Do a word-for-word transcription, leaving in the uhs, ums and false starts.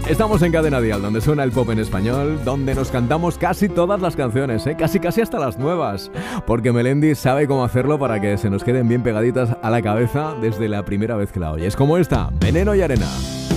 Estamos en Cadena Dial, donde suena el pop en español, donde nos cantamos casi todas las canciones, ¿eh? Casi casi hasta las nuevas, porque Melendi sabe cómo hacerlo para que se nos queden bien pegaditas a la cabeza desde la primera vez que la oyes, como esta, Veneno y Arena.